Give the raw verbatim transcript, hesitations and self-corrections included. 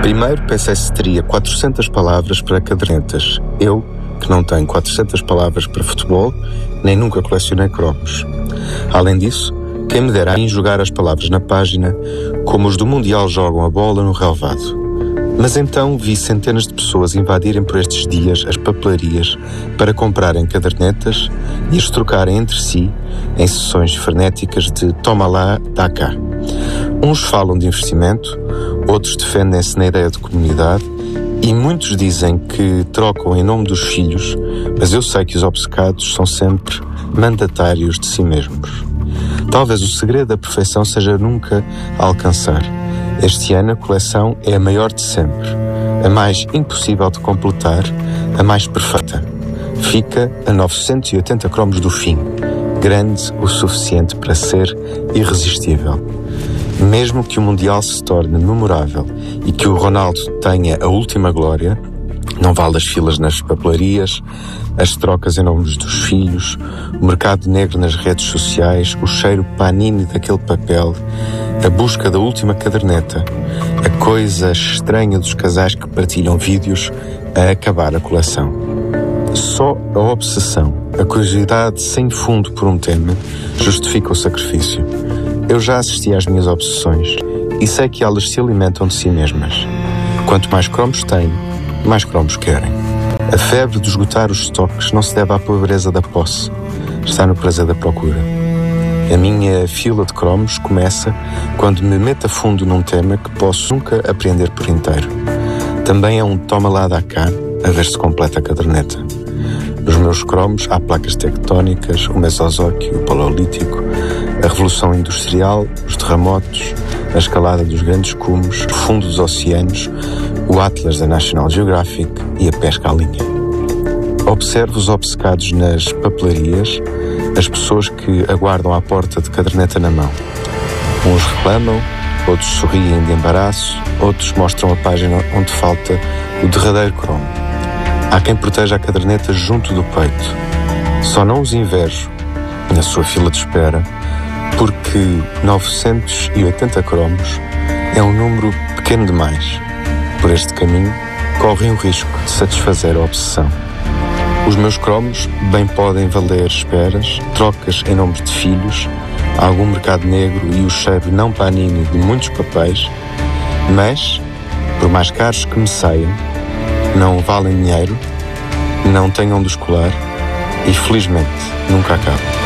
Primeiro pensei se teria quatrocentas palavras para cadernetas. Eu, que não tenho quatrocentas palavras para futebol, nem nunca colecionei cromos. Além disso, quem me dera a mim jogar as palavras na página como os do Mundial jogam a bola no relvado. Mas então vi centenas de pessoas invadirem por estes dias as papelarias para comprarem cadernetas e as trocarem entre si em sessões frenéticas de toma lá, dá cá. Uns falam de investimento, outros defendem-se na ideia de comunidade e muitos dizem que trocam em nome dos filhos, mas eu sei que os obcecados são sempre mandatários de si mesmos. Talvez o segredo da perfeição seja nunca a alcançar. Este ano a coleção é a maior de sempre, a mais impossível de completar, a mais perfeita. Fica a novecentos e oitenta cromos do fim, grande o suficiente para ser irresistível. Mesmo que o Mundial se torne memorável e que o Ronaldo tenha a última glória, não vale as filas nas papelarias, as trocas em nome dos filhos, o mercado negro nas redes sociais, o cheiro panini daquele papel, a busca da última caderneta, a coisa estranha dos casais que partilham vídeos a acabar a coleção. Só a obsessão, a curiosidade sem fundo por um tema, justifica o sacrifício. Eu já assisti às minhas obsessões e sei que elas se alimentam de si mesmas. Quanto mais cromos têm, mais cromos querem. A febre de esgotar os estoques não se deve à pobreza da posse, está no prazer da procura. A minha fila de cromos começa quando me meto a fundo num tema que posso nunca apreender por inteiro. Também é um toma lá dá cá, a ver se completa a caderneta. Nos meus cromos há placas tectónicas, o Mesozoico e o Paleolítico, a Revolução Industrial, os terremotos, a escalada dos grandes cumes, o fundo dos oceanos, o Atlas da National Geographic e a pesca à linha. Observo os obcecados nas papelarias, as pessoas que aguardam à porta de caderneta na mão. Uns reclamam, outros sorriem de embaraço, outros mostram a página onde falta o derradeiro cromo. Há quem proteja a caderneta junto do peito. Só não os invejo, na sua fila de espera, porque novecentos e oitenta cromos é um número pequeno demais. Por este caminho, correm o risco de satisfazer a obsessão. Os meus cromos bem podem valer esperas, trocas em nome de filhos, algum mercado negro e o cheiro não panini de muitos papéis, mas, por mais caros que me saiam, não valem dinheiro, não tenham de escolar e, felizmente, nunca acabam.